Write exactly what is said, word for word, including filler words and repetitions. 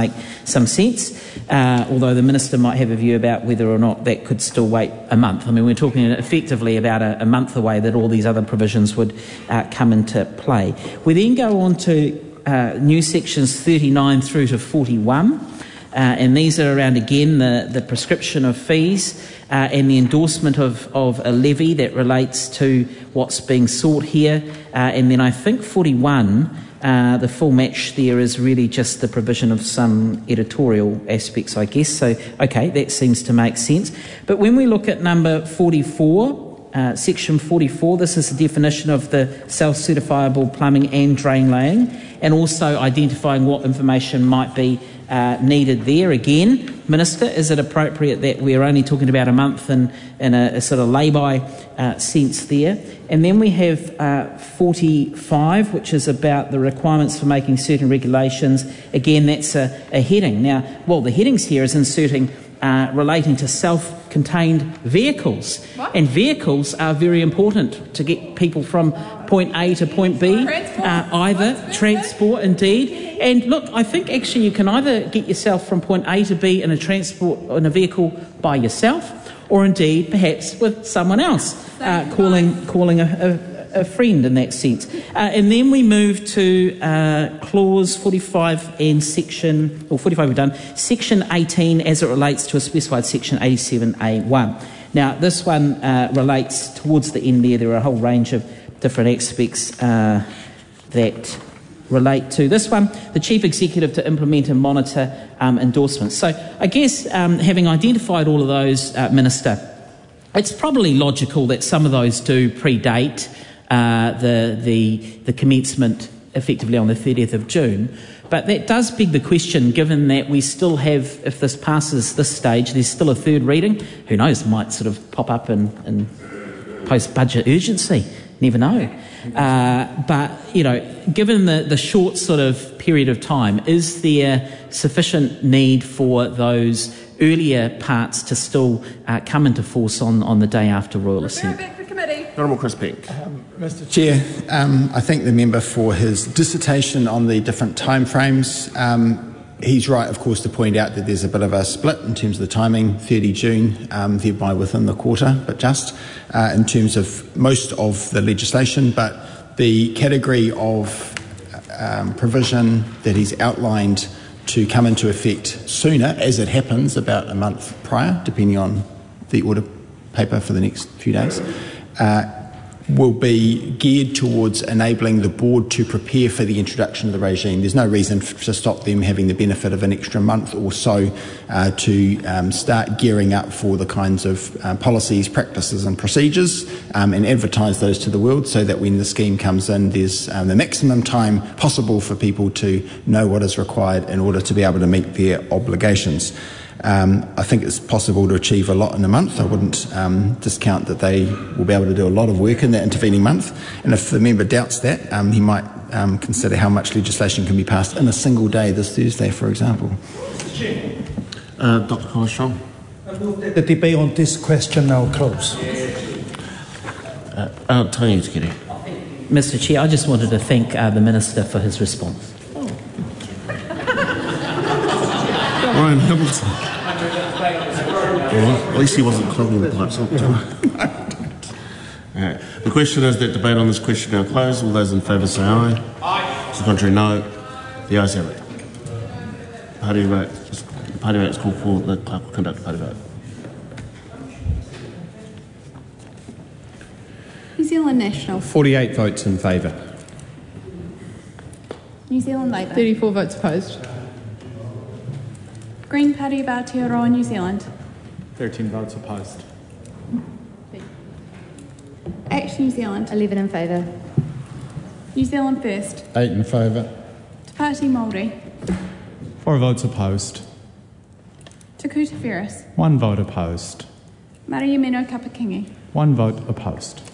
make some sense, uh, although the Minister might have a view about whether or not that could still wait a month. I mean, we're talking effectively about a, a month away that all these other provisions would uh, come into play. We then go on to uh, new sections thirty-nine through to forty-one, uh, and these are around, again, the, the prescription of fees uh, and the endorsement of, of a levy that relates to what's being sought here. Uh, and then I think forty-one, Uh, the full match there is really just the provision of some editorial aspects, I guess. So, OK, that seems to make sense. But when we look at number forty-four, uh, section forty-four, this is the definition of the self-certifiable plumbing and drain laying, and also identifying what information might be uh, needed there. Again, Minister, is it appropriate that we're only talking about a month in, in a, a sort of lay-by uh, sense there? And then we have uh, forty-five, which is about the requirements for making certain regulations. Again, that's a, a heading. Now, well, the headings here is inserting uh, relating to self-contained vehicles. What? And vehicles are very important to get people from point A to point B, Transport. uh, either transport, indeed. And look, I think actually you can either get yourself from point A to B in a transport in a vehicle by yourself, or indeed perhaps with someone else, uh, calling calling a, a, a friend in that sense. Uh, and then we move to uh, clause forty-five and section, or forty-five we've done, section eighteen as it relates to a specified section eighty-seven A one. Now this one uh, relates towards the end there, there are a whole range of different aspects uh, that relate to this one, the Chief Executive to implement and monitor um, endorsements. So I guess um, having identified all of those, uh, Minister, it's probably logical that some of those do predate uh, the, the, the commencement effectively on the thirtieth of June. But that does beg the question, given that we still have, if this passes this stage, there's still a third reading. Who knows, might sort of pop up in, in post-budget urgency. Never know. Uh, but, you know, given the, the short sort of period of time, is there sufficient need for those earlier parts to still uh, come into force on, on the day after Royal Assent? Back for committee. Honourable Chris Peck. Um, Mister Chair, um, I thank the member for his dissertation on the different timeframes. Um, He's right, of course, to point out that there's a bit of a split in terms of the timing, thirty June, um, thereby within the quarter, but just uh, in terms of most of the legislation. But the category of um, provision that he's outlined to come into effect sooner, as it happens about a month prior, depending on the order paper for the next few days, uh, will be geared towards enabling the board to prepare for the introduction of the regime. There's no reason f- to stop them having the benefit of an extra month or so uh, to um, start gearing up for the kinds of uh, policies, practices and procedures um, and advertise those to the world, so that when the scheme comes in, there's um, the maximum time possible for people to know what is required in order to be able to meet their obligations. Um, I think it's possible to achieve a lot in a month. I wouldn't um, discount that they will be able to do a lot of work in that intervening month. And if the member doubts that, um, he might um, consider how much legislation can be passed in a single day this Thursday, for example. Uh, Doctor Colin Strong. The debate on this question now close. Uh, uh, Tony Utikere. Mister Chair, I just wanted to thank uh, the Minister for his response. Ryan Hamilton. Well, at least he wasn't clogging the pipes up. Right. The question is that debate on this question now closed. All those in favour say aye. Aye. To the contrary, no. The ayes have it. Party vote. The party vote is called for. The clerk will conduct the party vote. New Zealand National. forty-eight votes in favour. New Zealand Labour. thirty-four votes opposed. Green Party of Aotearoa New Zealand. thirteen votes opposed. Action New Zealand. eleven in favour. New Zealand First. Eight in favour. Te Pāti Māori. Four votes opposed. Te Kuta Ferris. One vote opposed. Mariamino Kapakingi. One vote opposed.